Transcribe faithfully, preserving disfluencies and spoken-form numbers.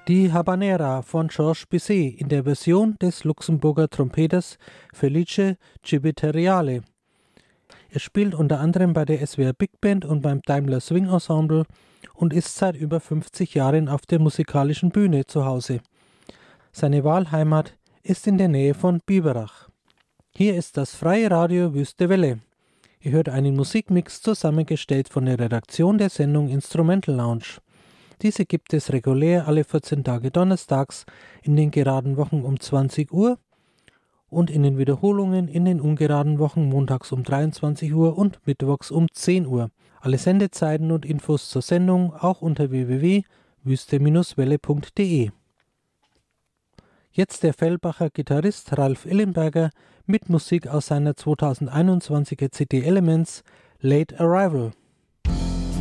Die Habanera von Georges Bizet in der Version des Luxemburger Trompeters Felice Civitariale. Er spielt unter anderem bei der S W R Big Band und beim Daimler Swing Ensemble und ist seit über fünfzig Jahren auf der musikalischen Bühne zu Hause. Seine Wahlheimat ist in der Nähe von Biberach. Hier ist das Freie Radio Wüste Welle. Ihr hört einen Musikmix zusammengestellt von der Redaktion der Sendung Instrumental Lounge. Diese gibt es regulär alle vierzehn Tage donnerstags in den geraden Wochen um zwanzig Uhr und in den Wiederholungen in den ungeraden Wochen montags um dreiundzwanzig Uhr und mittwochs um zehn Uhr. Alle Sendezeiten und Infos zur Sendung auch unter w w w punkt wüste welle punkt d e. Jetzt der Fellbacher Gitarrist Ralf Illenberger mit Musik aus seiner zweitausendeinundzwanziger C D Elements Late Arrival.